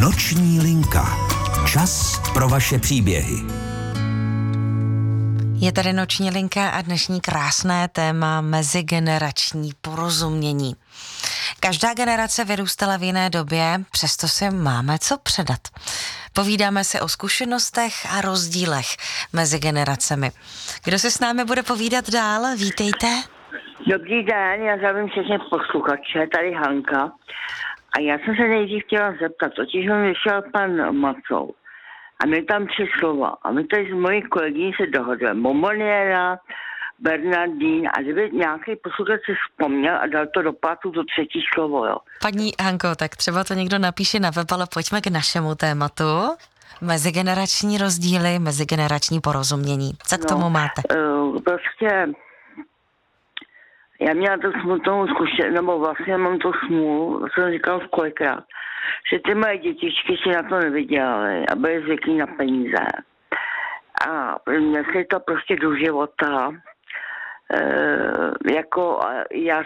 Noční linka. Čas pro vaše příběhy. Je tady Noční linka a dnešní krásné téma mezigenerační porozumění. Každá generace vyrůstala v jiné době, přesto si máme co předat. Povídáme si o zkušenostech a rozdílech mezi generacemi. Kdo se s námi bude povídat dál? Vítejte. Dobrý den, já zdravím všechny posluchače, tady Hanka. A já jsem se nejdřív chtěla zeptat, totiž mi vyšel pan Macou. A my tam 3 slova. A my tady s mojí kolegyní se dohodujeme. Bomboniera, Bernardín. A kdyby nějaký posluchač si vzpomněl a dal to do pátu to 3. slovo, jo. Paní Hanko, tak třeba to někdo napíše na web, ale pojďme k našemu tématu. Mezigenerační rozdíly, mezigenerační porozumění. Co k tomu máte? Prostě já měla to smutnou zkušenost, nebo vlastně mám to smůlu, to jsem říkal kolikrát, že ty moje dětičky si na to nevydělaly a byly zvyklí na peníze. A nesli to prostě do života, jako já